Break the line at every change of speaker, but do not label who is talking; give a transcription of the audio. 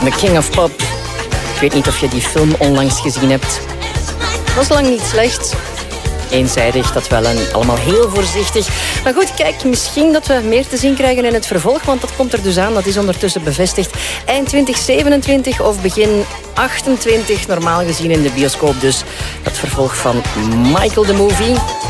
The King of Pop. Ik weet niet of je die film onlangs gezien hebt. Was lang niet slecht. Eenzijdig, dat wel, en allemaal heel voorzichtig. Maar goed, kijk, misschien dat we meer te zien krijgen in het vervolg, want dat komt er dus aan. Dat is ondertussen bevestigd. Eind 2027 of begin 28, normaal gezien in de bioscoop dus. Dat vervolg van Michael the Movie.